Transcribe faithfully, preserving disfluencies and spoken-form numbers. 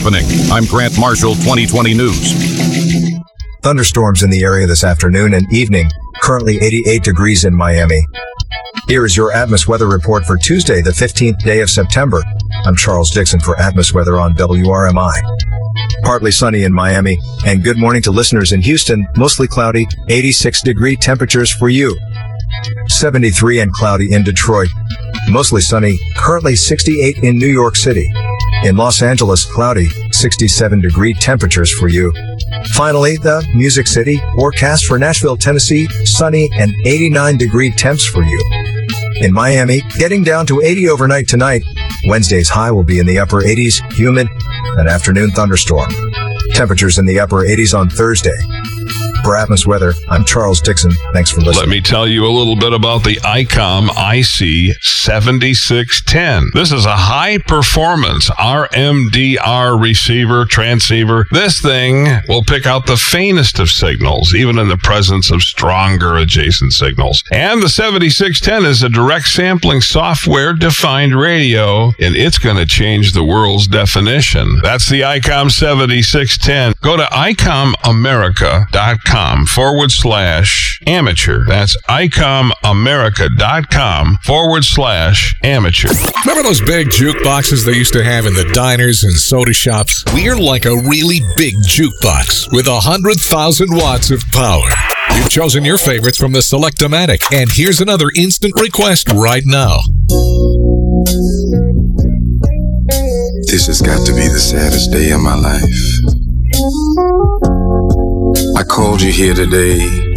happening. I'm Grant Marshall, twenty twenty News. Thunderstorms in the area this afternoon and evening. Currently eighty-eight degrees in Miami. Here is your Atmos weather report for Tuesday, the fifteenth day of September. I'm Charles Dixon for Atmos Weather on W R M I. Partly sunny in Miami, and good morning to listeners in Houston. Mostly cloudy, eighty-six degree temperatures for you. seventy-three and cloudy in Detroit. Mostly sunny, currently sixty-eight in New York City. In Los Angeles, cloudy, sixty-seven degree temperatures for you. Finally, the Music City forecast for Nashville, Tennessee, sunny and eighty-nine degree temps for you. In Miami, getting down to eighty overnight tonight. Wednesday's high will be in the upper eighties, humid, an afternoon thunderstorm. Temperatures in the upper eighties on Thursday. For Atmos Weather, I'm Charles Dixon. Thanks for listening. Let me tell you a little bit about the ICOM I C seventy-six ten. This is a high-performance R M D R receiver, transceiver. This thing will pick out the faintest of signals, even in the presence of stronger adjacent signals. And the seventy-six ten is a direct sampling software-defined radio, and it's going to change the world's definition. That's the ICOM seventy-six ten. Go to icom america dot com forward slash amateur. That's icom america dot com forward slash amateur. Remember those big jukeboxes they used to have in the diners and soda shops? We're like a really big jukebox with one hundred thousand watts of power. You've chosen your favorites from the Select-O-Matic, and here's another instant request right now. This has got to be the saddest day of my life. I called you here today